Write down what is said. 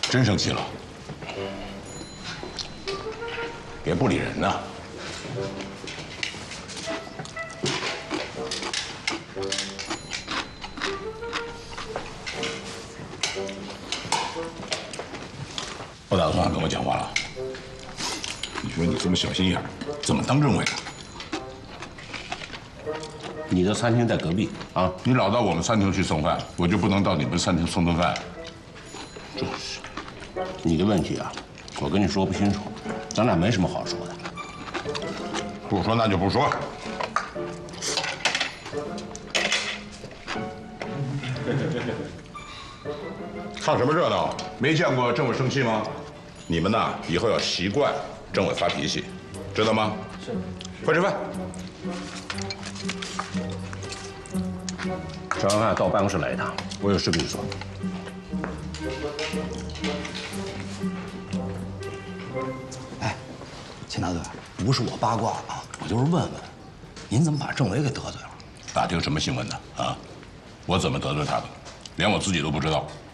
真生气了？别不理人呐！不打算跟我讲话了？你说你这么小心眼儿，怎么当政委的？ 你的餐厅在隔壁啊， 你老到我们餐厅去送饭，我就不能到你们餐厅送顿饭？ 就是，你的问题啊，我跟你说不清楚，咱俩没什么好说的。 不说那就不说。看什么热闹？没见过政委生气吗？你们呐，以后要习惯政委发脾气，知道吗？是。快吃饭。 吃完饭到我办公室来一趟，我有事跟你说。 哎，秦大队，不是我八卦啊，我就是问问，您怎么把政委给得罪了？ 打听什么新闻呢？啊，我怎么得罪他的，连我自己都不知道。